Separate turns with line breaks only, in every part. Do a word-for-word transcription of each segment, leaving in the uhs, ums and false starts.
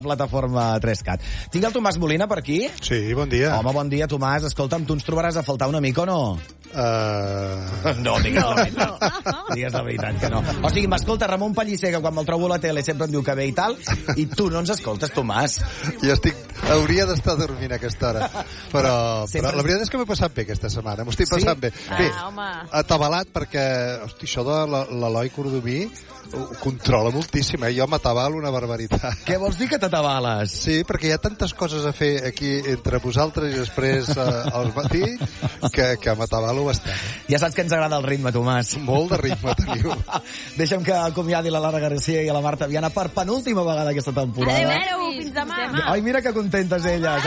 Plataforma tres cat. Tinc el Tomàs Molina per aquí?
Sí, bon dia.
Home, bon dia, Tomàs. Escolta'm, tu ens trobaràs a faltar una mica o no?
Uh...
No, digues la veritat. Digues la veritat que no. O sigui, m'escolta Ramon Pellicer, que quan me'l trobo a la tele sempre em diu que bé i tal, i tu no ens escoltes, Tomàs.
Jo estic... Hauria d'estar dormint a aquesta hora. Però,
Sempre...
però la veritat és que m'he passat bé aquesta setmana. M'ho estic passant
Sí?
bé. Bé,
Ah, home.
atabalat perquè... Hosti, això de la- l'Eloi Cordomí ho controla moltíssim, eh? Jo m'atabalo una barbaritat.
Què vols dir que t'atabales?
Sí, perquè hi ha tantes coses a fer aquí entre vosaltres i després eh, al matí que, que m'atabalo bastant.
Ja saps que ens agrada el ritme, Tomàs.
Molt de ritme teniu.
Deixa'm que acomiadi la Lara Garcia i la Marta Viana per penúltima vegada aquesta temporada.
Adéu, adéu, fins demà.
Ai, mira que contentes elles,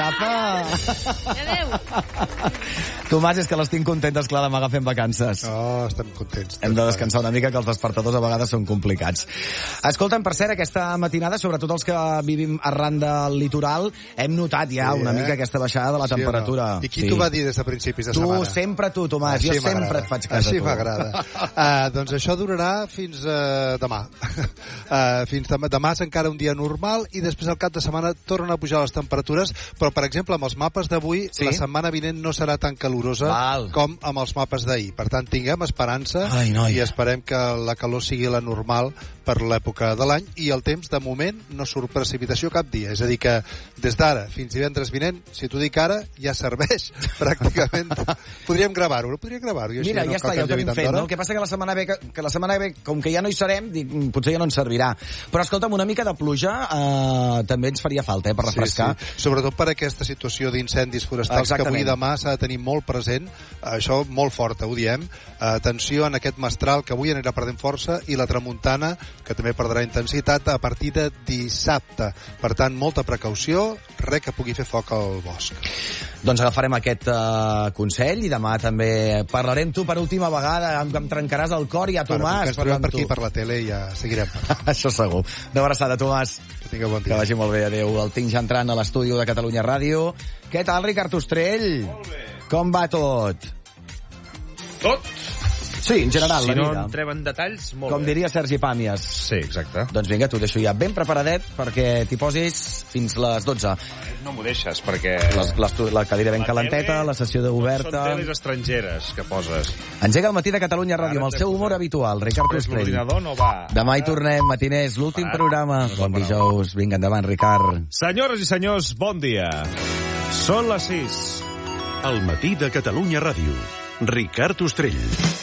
apa!
Adéu.
Tomàs, és que les tinc contentes, clar, demà agafem vacances.
No, estem contents.
Hem de descansar una mica, que els despertadors a vegades són complicats. Escolta'm, per cert, aquesta matinada, sobretot els que vivim arran del litoral, hem notat ja
Sí,
una
eh?
mica aquesta baixada de la
Sí o no?
temperatura.
I qui t'ho va dir des de principis de
Tu,
setmana?
sempre tu, Tomàs.
Així
jo sempre
m'agrada.
et faig cas a
Així
tu.
m'agrada. Uh, doncs això durarà fins uh, demà. Uh, fins demà. Demà és encara un dia normal i després al cap de setmana tornen a pujar les temperatures, però, per exemple, amb els mapes d'avui,
Sí?
la setmana vinent no serà tan calorosa
Val.
com amb els mapes d'ahir. Per tant, tinguem esperança
Ai, noi.
i esperem que la calor sigui la normal per l'època de l'any, i el temps, de moment, no surt precipitació cap dia. És a dir que, des d'ara fins divendres vinent, si t'ho dic ara, ja serveix, pràcticament. Podríem gravar-ho, podríem gravar-ho. i així
Mira,
no
ja
cal
està,
que
ja ho
em llevi
tenim
tanta
fet,
hora.
no? El que passa que la setmana ve, que, que la setmana ve, com que ja no hi serem, dic, mm, potser ja no ens servirà. Però escolta'm, una mica de pluja eh, també ens faria falta, eh, per refrescar.
Sí, sí. Sobretot per aquesta situació d'incendis forestals
Exactament.
que avui i demà s'ha de tenir molt present, això molt fort, ho diem. Atenció en aquest mestral que avui anirà perdent força, i la tramuntana, que també perdrà intensitat a partir de dissabte. Per tant, molta precaució, res que pugui fer foc al bosc.
Doncs agafarem aquest uh, consell i demà també parlarem tu per última vegada, em, em trencaràs el cor i a
Bueno,
Tomàs.
que ens trobem
parlant
per aquí,
tu.
per la tele, i ja seguirem.
Això segur. Una abraçada, Tomàs.
Que tingueu bon
Que
dia.
vagi molt bé, adéu. El tinc ja entrant a l'estudi de Catalunya Ràdio. Què tal, Ricard Ostrell?
Molt bé.
Com va tot?
Tot?
Sí, en general,
Si
la
no
vida.
entrem en detalls, molt
Com
bé.
diria Sergi Pàmies.
Sí, exacte.
Doncs vinga, t'ho deixo ja ben preparadet perquè t'hi posis fins les dotze.
No m'ho deixes, perquè...
Les, les, la cadira ben
la
calenteta,
tele-
la sessió de oberta.
Són teles estrangeres que poses.
Engega el matí de Catalunya Ràdio amb
Ara
el seu
t'he
humor
posat.
habitual. Ricard
Després
Ostrell.
l'ordinador no va.
Demà hi tornem, matiners, l'últim
Ara,
programa.
no és la
Bon
paraula.
dijous. Vinga, endavant, Ricard.
Senyores i senyors, bon dia. Són les sis.
El matí de Catalunya Ràdio. Ricard Ostrell.